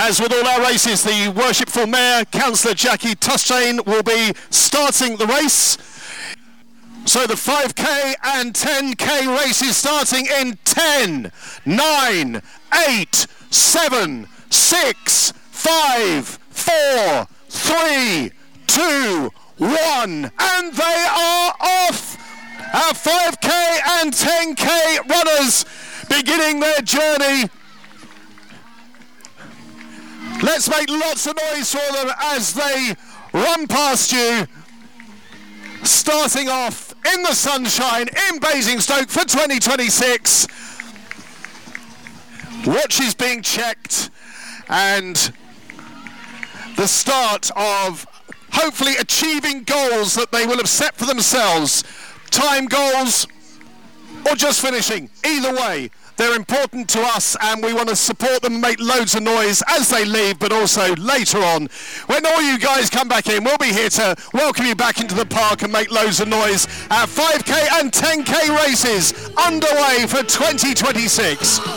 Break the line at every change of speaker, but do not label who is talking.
As with all our races, the Worshipful Mayor, Councillor Jackie Tushane, will be starting the race. So the 5k and 10k races starting in 10, 9, 8, 7, 6, 5, 4, 3, 2, 1, and they are off! Our 5k and 10k runners beginning their journey. Let's make lots of noise for them as they run past you, starting off in the sunshine in Basingstoke for 2026. Watches being checked, and the start of hopefully achieving goals that they will have set for themselves. Time goals or just finishing. Either way, they're important to us, and we want to support them, make loads of noise as they leave, but also later on. When all you guys come back in, we'll be here to welcome you back into the park and make loads of noise. Our 5k and 10k races underway for 2026.